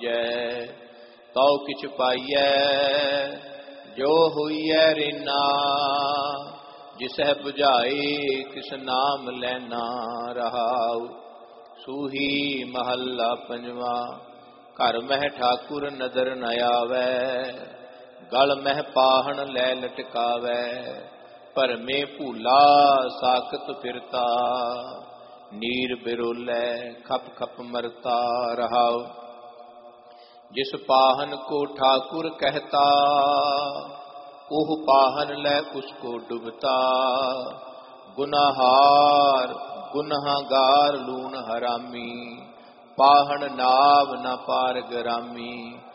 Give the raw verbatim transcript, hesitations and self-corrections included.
ਬੂਝੈ। ਤਉ ਕਿਛ ਪਾਈਐ ਜੋ ਹੋਈਐ ਰੇਨਾ, ਜਿਸਹਿ 부ਝਾਏ ਕਿਸ ਨਾਮ ਲੈਨਾ ਰਹਾਉ। ਸੂਹੀ ਮਹੱਲਾ ਪੰਜਵਾ। ਘਰ ਮਹਿ ਠਾਕੁਰ ਨਦਰ ਨ ਆਵੈ, ਗਲ ਮਹਿ ਪਾਹਣ ਲੈ ਲਟਕਾਵੈ। ਭਰਮੇ ਭੂਲਾ ਸਾਖਤ ਫਿਰਤਾ, ਨੀਰ ਬਿਰੋਲੈ ਖਪ ਖਪ ਮਰਤਾ ਰਹਾਉ। ਜਿਸ ਪਾਹਨ ਕੋ ਠਾकुर कहता, ओह पाहन लै उसको डुबता। गुनाहार गुनहगार लून हरामी, पाहन नाव न पार गरामी।